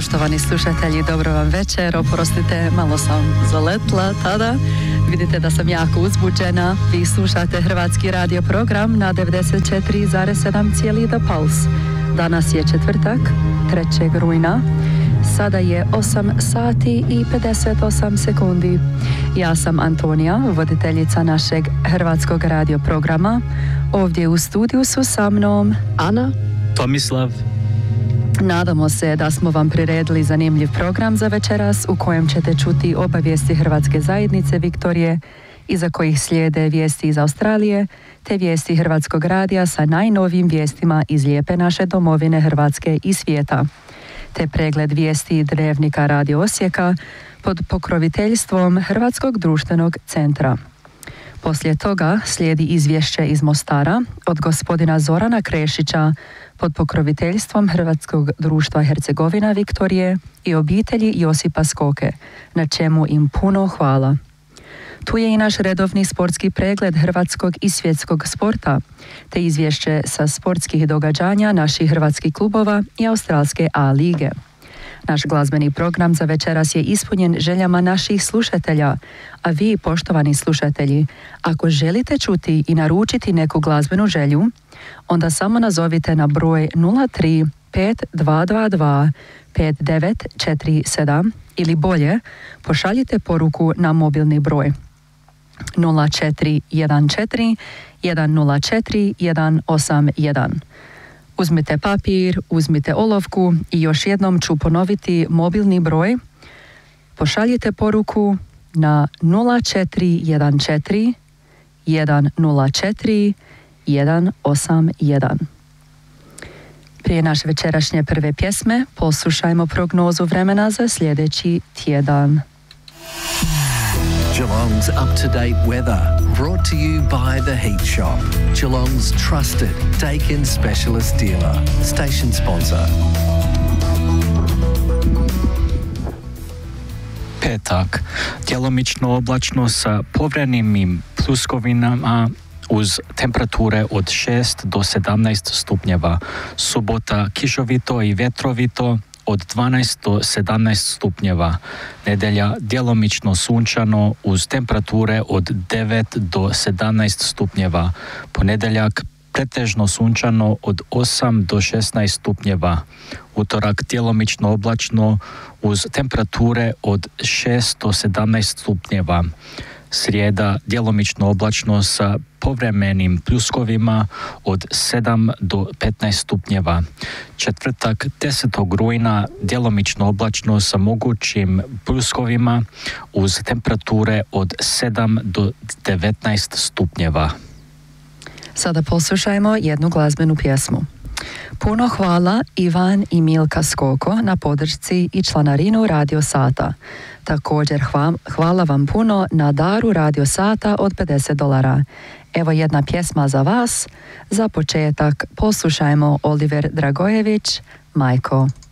Poštovani slušatelji, dobro vam večer. Oprostite, malo sam zaletla tada. Vidite da sam jako uzbuđena. Vi slušate Hrvatski radio program na 94,7 cijeli The Pulse. Danas je četvrtak, 3. rujna. Sada je 8 sati i 58 sekundi. Ja sam Antonija, voditeljica našeg Hrvatskog radio programa. Ovdje u studiju su sa mnom Ana, Tomislav. Nadamo se da smo vam priredili zanimljiv program za večeras u kojem ćete čuti obavijesti Hrvatske zajednice Viktorije, iza kojih slijede vijesti iz Australije, te vijesti Hrvatskog radija sa najnovijim vijestima iz lijepe naše domovine Hrvatske i svijeta, te pregled vijesti Dnevnika Radio Osijeka pod pokroviteljstvom Hrvatskog društvenog centra. Poslije toga slijedi izvješće iz Mostara od gospodina Zorana Krešića pod pokroviteljstvom Hrvatskog društva Hercegovina Viktorije i obitelji Josipa Skoke, na čemu im puno hvala. Tu je i naš redovni sportski pregled hrvatskog i svjetskog sporta, te izvješće sa sportskih događanja naših hrvatskih klubova i australske A lige. Naš glazbeni program za večeras je ispunjen željama naših slušatelja, a vi, poštovani slušatelji, ako želite čuti i naručiti neku glazbenu želju, onda samo nazovite na broj 03 5222 5947 ili bolje, pošaljite poruku na mobilni broj 0414 104 181. Uzmite papir, uzmite olovku i još jednom ću ponoviti mobilni broj. Pošaljite poruku na 0414 104 181. Prije naše večerašnje prve pjesme poslušajmo prognozu vremena za sljedeći tjedan. Geelong's up-to-date weather, brought to you by The Heat Shop, Geelong's trusted Dakin specialist dealer, station sponsor. Petak, djelomično oblačno sa povremenim pljuskovinama uz temperature od 6 do 17 stupnjeva. Subota kišovito i vjetrovito od 12 do 17 stupnjeva. Nedjelja djelomično sunčano uz temperature od 9 do 17 stupnjeva. Ponedjeljak pretežno sunčano od 8 do 16 stupnjeva. Utorak djelomično oblačno uz temperature od 6 do 17 stupnjeva. Srijeda djelomično oblačno sa povremenim pljuskovima od 7 do 15 stupnjeva. Četvrtak 10. rujna djelomično oblačno sa mogućim pljuskovima uz temperature od 7 do 19 stupnjeva. Sada poslušajmo jednu glazbenu pjesmu. Puno hvala Ivan i Milka Skoko na podršci i članarinu Radio Sata. Također hvala vam puno na daru Radio Sata od $50. Evo jedna pjesma za vas. Za početak poslušajmo Oliver Dragojević, Majko.